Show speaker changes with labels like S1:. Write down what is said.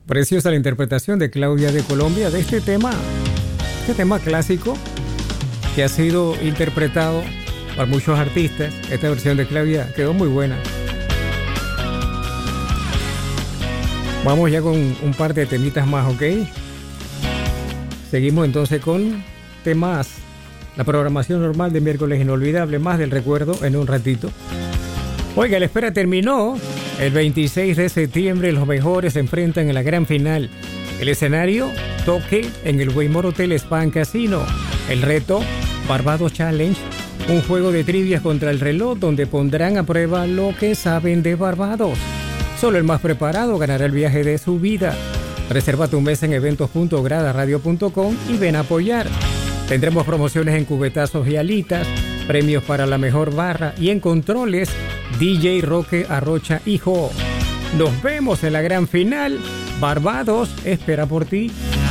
S1: Preciosa la interpretación de Claudia de Colombia de este tema clásico que ha sido interpretado por muchos artistas. Esta versión de Claudia quedó muy buena. Vamos ya con un par de temitas más, ¿ok? Seguimos entonces con temas, la programación normal de miércoles inolvidable, más del recuerdo en un ratito. Oiga, la espera terminó. El 26 de septiembre los mejores se enfrentan en la gran final. El escenario, Toque en el Waymore Hotel Spa and Casino. El reto, Barbados Challenge, un juego de trivias contra el reloj donde pondrán a prueba lo que saben de Barbados. Solo el más preparado ganará el viaje de su vida. Reserva tu mesa en eventos.gradaradio.com y ven a apoyar. Tendremos promociones en cubetazos y alitas, premios para la mejor barra y en controles, DJ Roque Arrocha Hijo. Nos vemos en la gran final. Barbados espera por ti.